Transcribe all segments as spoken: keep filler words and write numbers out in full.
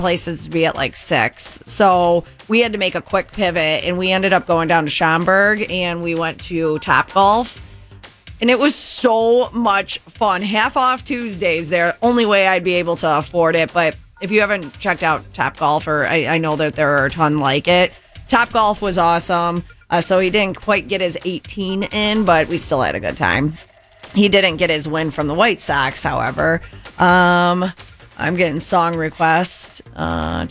places to be at like six. So we had to make a quick pivot, and we ended up going down to Schaumburg, and we went to Top Golf. And it was so much fun. Half off Tuesdays there. Only way I'd be able to afford it. But if you haven't checked out Top Golf, or I, I know that there are a ton like it. Top Golf was awesome. Uh, so he didn't quite get his eighteen in, but we still had a good time. He didn't get his win from the White Sox, however. Um, I'm getting song requests. Uh,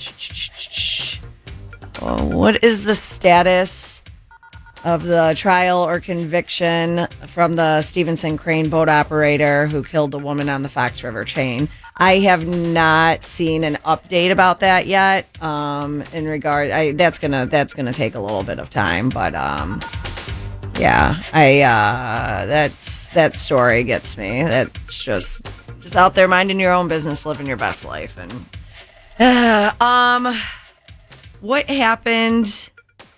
what is the status of the trial or conviction from the Stevenson Crane boat operator who killed the woman on the Fox River chain? I have not seen an update about that yet. Um, in regard, I, that's gonna that's gonna take a little bit of time, but um, yeah, I uh, that's that story gets me. That's just just out there minding your own business, living your best life, and uh, um, what happened?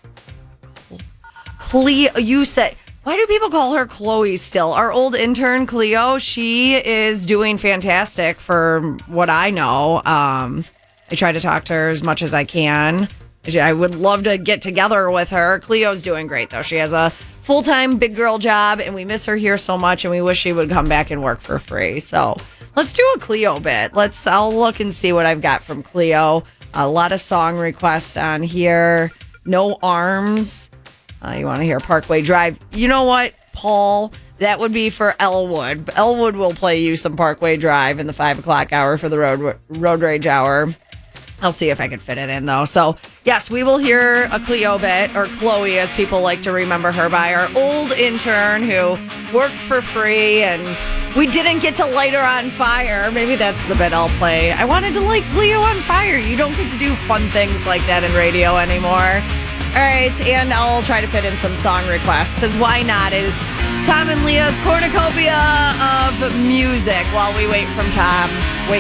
Cleo, you said, why do people call her Chloe still? Our old intern, Cleo, she is doing fantastic for what I know. Um, I try to talk to her as much as I can. I would love to get together with her. Cleo's doing great, though. She has a full-time big girl job, and we miss her here so much, and we wish she would come back and work for free. So let's do a Cleo bit. Let's. I'll look and see what I've got from Cleo. A lot of song requests on here. No Arms. Uh, you want to hear Parkway Drive. You know what, Paul? That would be for Elwood. Elwood will play you some Parkway Drive in the five o'clock hour for the road road rage hour. I'll see if I can fit it in, though. So, yes, we will hear a Cleo bit, or Chloe, as people like to remember her by, our old intern who worked for free, and we didn't get to light her on fire. Maybe that's the bit I'll play. I wanted to light Cleo on fire. You don't get to do fun things like that in radio anymore. All right, and I'll try to fit in some song requests, because why not? It's Tom and Leah's cornucopia of music while we wait from Tom. Wait